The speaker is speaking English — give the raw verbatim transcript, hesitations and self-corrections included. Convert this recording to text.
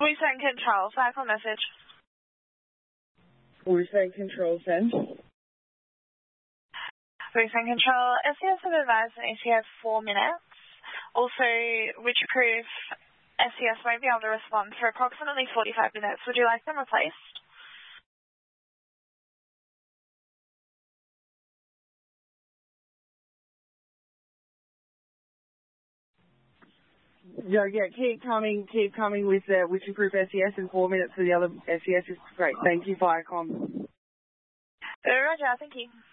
Bluesend Control, cycle message. Bluesend Control, send. Bluesend Control, S C S have advised an E T A four minutes. Also, Wycheproof S C S won't be able to respond for approximately forty-five minutes. Would you like them replaced? Yeah, yeah, keep coming, keep coming with uh, Wycheproof S C S in four minutes for the other S C S is great. Thank you, Viacom. Roger, thank you.